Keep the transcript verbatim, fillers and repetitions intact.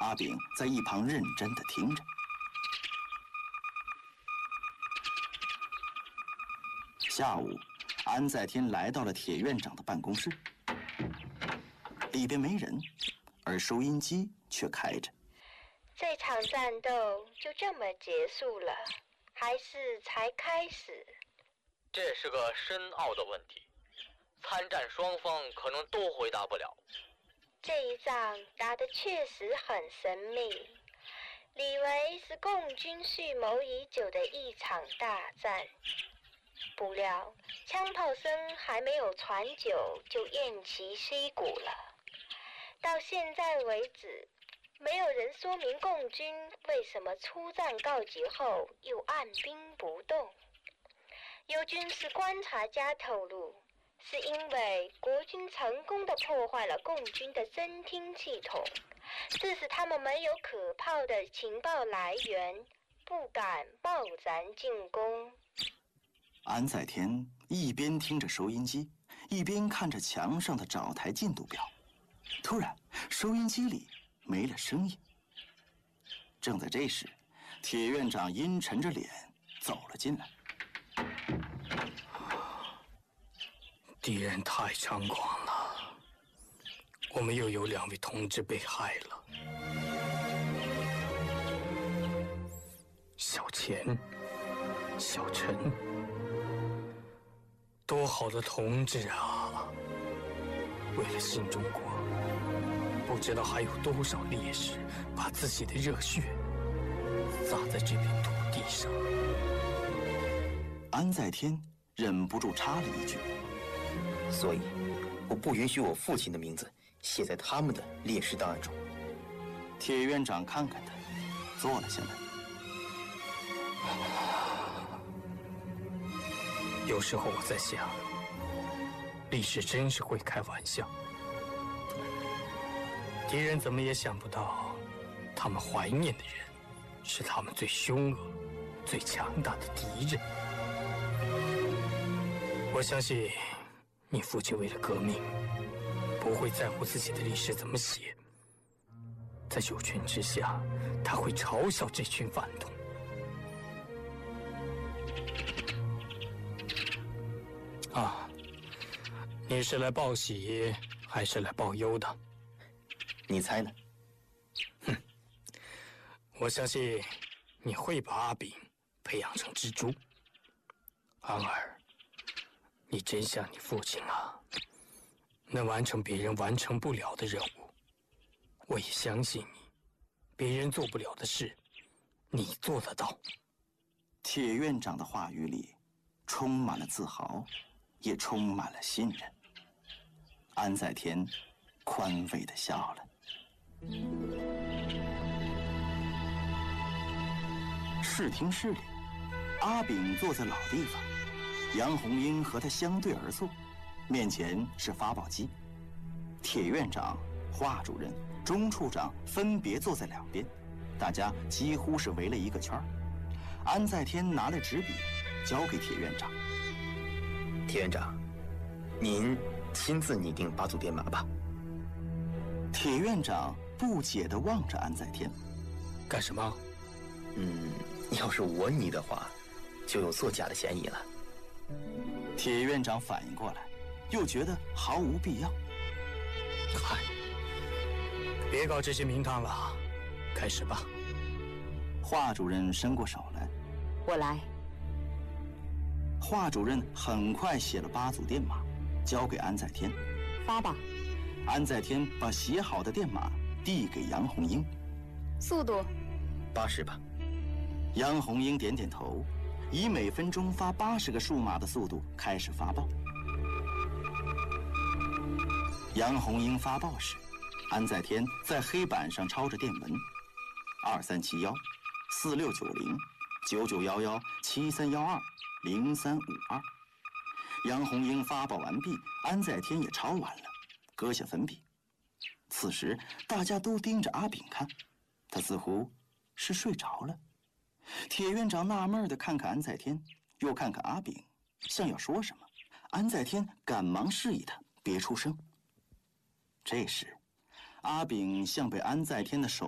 阿炳在一旁认真地听着。下午，安在天来到了铁院长的办公室，里边没人，而收音机却开着。 这场战斗就这么结束了，还是才开始？ 这是个深奥的问题，参战双方可能都回答不了。 这一仗打得确实很神秘，以为是共军蓄谋已久的一场大战，不料枪炮声还没有传久，就偃旗息鼓了。到现在为止，没有人说明共军为什么出战告急后又按兵不动。有军事观察家透露，是因为国军成功地破坏了共军的侦听系统，致使他们没有可靠的情报来源，不敢贸然进攻。 安在天一边听着收音机，一边看着墙上的找台进度表。突然，收音机里没了声音。正在这时，铁院长阴沉着脸走了进来。 敌人太猖狂了，我们又有两位同志被害了。小钱、小陈，多好的同志啊！为了新中国，不知道还有多少烈士把自己的热血洒在这片土地上。 安在天忍不住插了一句： 所以，我不允许我父亲的名字写在他们的烈士档案中。 铁院长看看他，坐了下来。 有时候我在想，历史真是会开玩笑。敌人怎么也想不到，他们怀念的人，是他们最凶恶、最强大的敌人。我相信，你父亲为了革命，不会在乎自己的历史怎么写。在九泉之下，他会嘲笑这群反动。啊，你是来报喜还是来报忧的？ 你猜呢？ 哼，我相信你会把阿炳培养成蜘蛛。安儿，你真像你父亲啊，能完成别人完成不了的任务。我也相信你，别人做不了的事，你做得到。 铁院长的话语里充满了自豪，也充满了信任。安在天宽慰地笑了。视听室里，阿炳坐在老地方，杨红英和他相对而坐，面前是发报机。铁院长、华主任、钟处长分别坐在两边，大家几乎是围了一个圈儿。安在天拿了纸笔，交给铁院长。 铁院长，您亲自拟定八组编码吧。 铁院长不解地望着安在天， 干什么？ 嗯，要是我拟的话，就有作假的嫌疑了。 铁院长反应过来，又觉得毫无必要。 嗨，别搞这些名堂了，开始吧。 华主任伸过手来， 我来。 华主任很快写了八组电码，交给安在天。 发吧。 安在天把写好的电码递给杨红英。 速度八十吧。 杨红英点点头，以每分钟发八十个数码的速度开始发报。杨红英发报时，安在天在黑板上抄着电文：二三七幺四六九零九九幺幺七三幺二零三五二。杨红英发报完毕，安在天也抄完了，搁下粉笔。此时大家都盯着阿炳看，他似乎是睡着了。铁院长纳闷地看看安在天，又看看阿炳，像要说什么。安在天赶忙示意他别出声。这时，阿炳像被安在天的手